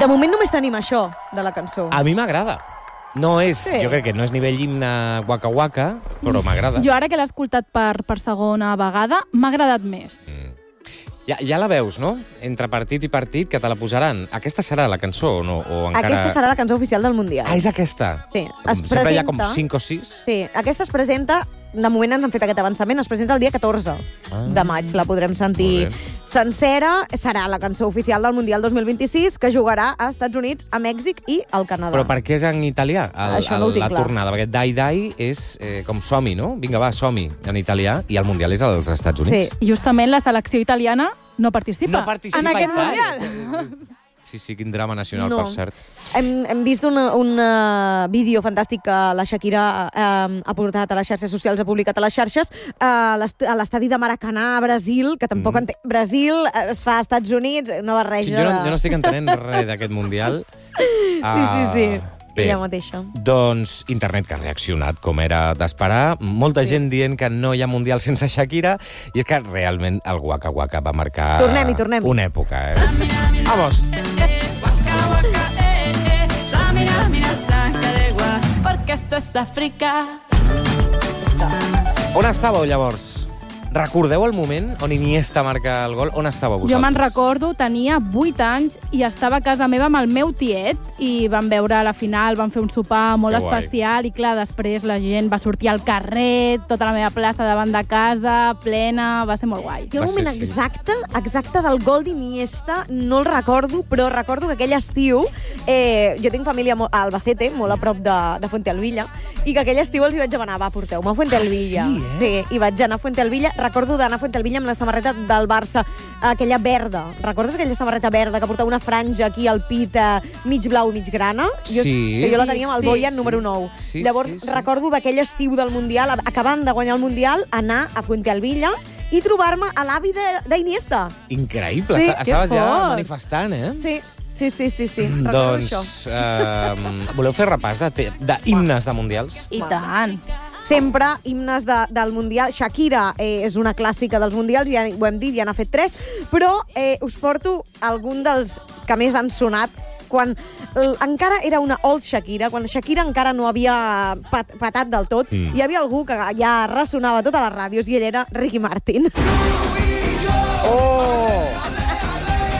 De moment només tenim això de la cançó. A mi m'agrada. No és, jo crec que no és nivell himne Waka Waka, però m'agrada. Jo ara que l'he escoltat per segona vegada, m'ha agradat més. Ja la veus, no? Entre partit i partit, que te la posaran. Aquesta serà la cançó o no? O encara... Aquesta serà la cançó oficial del Mundial. Ah, és aquesta? Sí. Sempre hi ha com 5 o 6? Sí, aquesta es presenta... De moment ens han fet aquest avançament, es presenta el dia 14 de maig. La podrem sentir sencera. Serà la cançó oficial del Mundial 2026, que jugarà a Estats Units, a Mèxic i al Canadà. Però per què és en italià? Això no ho tinc la clar. tornada, perquè Dai Dai és com som-hi, no? Vinga, va, som-hi, en italià, i el Mundial és als Estats Units. Sí, justament la selecció italiana no participa. No participa en aquest i tant. Mundial. Sí, quin drama nacional, per cert. Hem vist un vídeo fantàstic que la Shakira ha portat a les xarxes socials, ha publicat a les xarxes, a l'estadi de Maracanà, a Brasil, que tampoc entenc. Brasil es fa als Estats Units, una barreja... Jo no estic entenent res d'aquest Mundial. Sí. Bé, ella mateixa. Doncs internet que ha reaccionat com era d'esperar. Molta gent dient que no hi ha Mundial sense Shakira, i és que realment el Waka Waka va marcar Tornem-hi. una època. Vamos! Porque esto es África. On estàveu, llavors? Recordeu el moment on Iniesta marca el gol? On estàveu vosaltres? Jo me'n recordo, tenia 8 anys i estava a casa meva amb el meu tiet i vam veure la final, vam fer un sopar molt especial i, clar, després la gent va sortir al carrer, tota la meva plaça davant de casa, plena, va ser molt guai. Jo el moment exacte del gol d'Iniesta no el recordo, però recordo que aquell estiu, jo tinc família a Albacete, molt a prop de Fuentealbilla, i que aquell estiu els hi vaig demanar, va, porteu-me a Fuentealbilla. Sí, i vaig anar a Fuentealbilla. Recordo d'anar a Fuentealbilla amb la samarreta del Barça, aquella verda. Recordes aquella samarreta verda que portava una franja aquí al pit, mig blau, mig grana? Que jo la tenia amb el Boyan número 9. Llavors, recordo d'aquell estiu del Mundial, acabant de guanyar el Mundial, anar a Fuentealbilla i trobar-me a l'avi d'Iniesta. Increïble, estaves ja manifestant, eh? Sí. Doncs voleu fer repàs d'himnes de Mundials? I tant. Sempre himnes del Mundial. Shakira és una clàssica dels Mundials, ja ho hem dit, ja n'ha fet 3, però us porto algun dels que més han sonat quan encara era una old Shakira, quan Shakira encara no havia patat del tot. Hi havia algú que ja ressonava a totes les ràdios i ell era Ricky Martin.